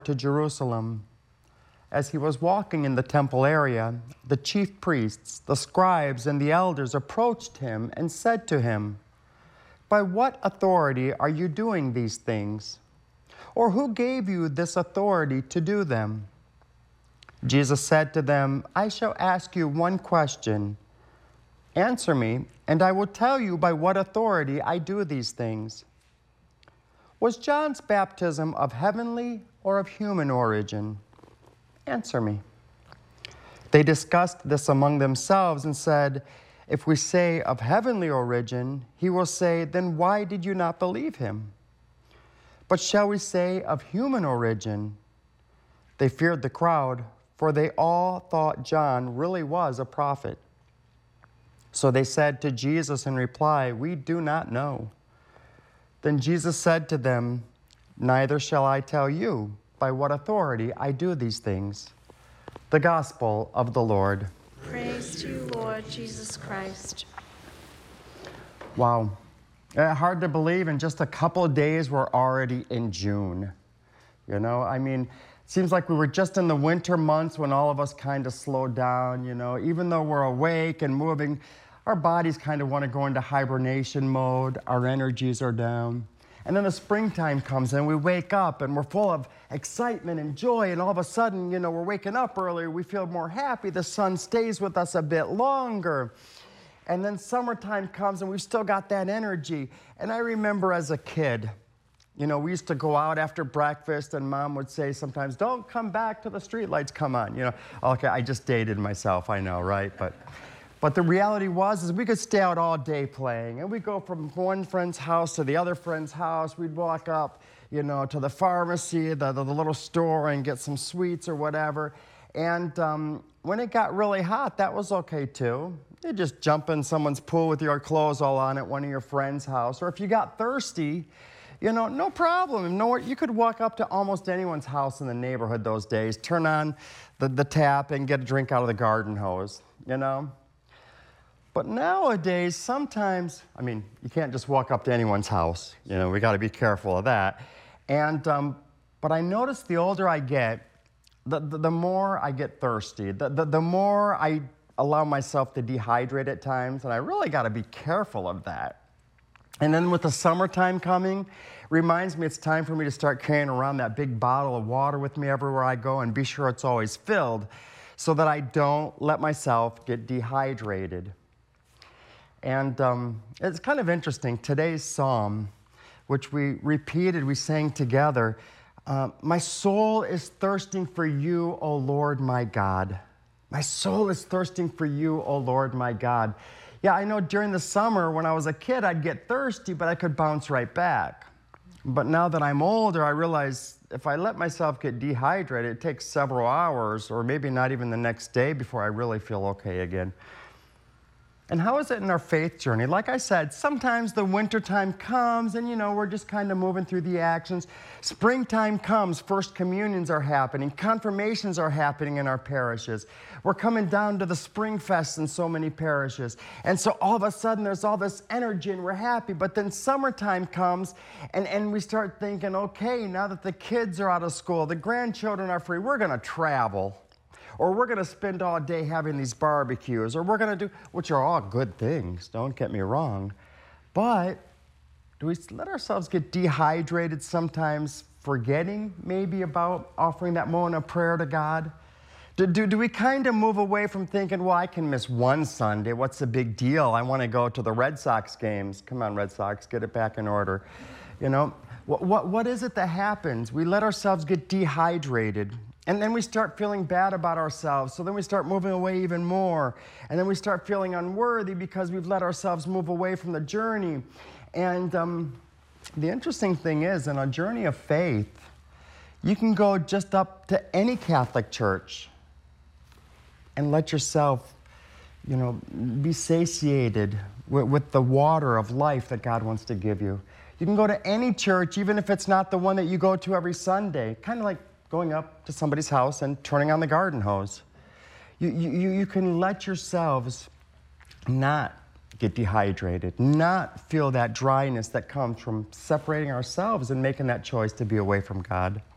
to Jerusalem. As he was walking in the temple area, the chief priests, the scribes, and the elders approached him and said to him, "By what authority are you doing these things? Or who gave you this authority to do them?" Jesus said to them, "I shall ask you one question. Answer me, and I will tell you by what authority I do these things. Was John's baptism of heavenly or of human origin? Answer me." They discussed this among themselves and said, "If we say of heavenly origin, he will say, 'Then why did you not believe him?' But shall we say of human origin?" They feared the crowd, for they all thought John really was a prophet. So they said to Jesus in reply, "We do not know." Then Jesus said to them, "Neither shall I tell you by what authority I do these things." The Gospel of the Lord. Praise to you, Lord Jesus Christ. Wow. Hard to believe in just a couple of days we're already in June. It seems like we were just in the winter months when all of us kind of slowed down, even though we're awake and moving, our bodies kind of want to go into hibernation mode, our energies are down. And then the springtime comes and we wake up and we're full of excitement and joy, and all of a sudden, we're waking up earlier, we feel more happy, the sun stays with us a bit longer. And then summertime comes and we've still got that energy. And I remember as a kid, we used to go out after breakfast and Mom would say sometimes, "Don't come back till the streetlights come on." Okay, I just dated myself, I know, right? But the reality is we could stay out all day playing, and we'd go from one friend's house to the other friend's house. We'd walk up, to the pharmacy, the little store, and get some sweets or whatever. And when it got really hot, that was okay too. You'd just jump in someone's pool with your clothes all on at one of your friend's house. Or if you got thirsty, no problem. You could walk up to almost anyone's house in the neighborhood those days, turn on the tap and get a drink out of the garden hose, But nowadays, sometimes, you can't just walk up to anyone's house. We got to be careful of that. But I notice the older I get, the more I get thirsty, the more I allow myself to dehydrate at times, and I really got to be careful of that. And then with the summertime coming, reminds me it's time for me to start carrying around that big bottle of water with me everywhere I go and be sure it's always filled so that I don't let myself get dehydrated. And it's kind of interesting. Today's psalm, which we sang together, "My soul is thirsting for you, O Lord my God." My soul is thirsting for you, O Lord my God. Yeah, I know during the summer when I was a kid, I'd get thirsty, but I could bounce right back. But now that I'm older, I realize if I let myself get dehydrated, it takes several hours or maybe not even the next day before I really feel okay again. And how is it in our faith journey? Like I said, sometimes the wintertime comes and, we're just kind of moving through the actions. Springtime comes, first communions are happening, confirmations are happening in our parishes. We're coming down to the Spring Fest in so many parishes. And so all of a sudden there's all this energy and we're happy. But then summertime comes and we start thinking, okay, now that the kids are out of school, the grandchildren are free, we're going to travel. Or we're going to spend all day having these barbecues, or we're going to do, which are all good things, don't get me wrong. But do we let ourselves get dehydrated sometimes, forgetting maybe about offering that moment of prayer to God? Do we kind of move away from thinking, well, I can miss one Sunday, what's the big deal? I want to go to the Red Sox games. Come on, Red Sox, get it back in order. What is it that happens? We let ourselves get dehydrated. And then we start feeling bad about ourselves. So then we start moving away even more. And then we start feeling unworthy because we've let ourselves move away from the journey. And the interesting thing is, in a journey of faith, you can go just up to any Catholic church and let yourself, be satiated with the water of life that God wants to give you. You can go to any church, even if it's not the one that you go to every Sunday, kind of like going up to somebody's house and turning on the garden hose. You can let yourselves not get dehydrated, not feel that dryness that comes from separating ourselves and making that choice to be away from God.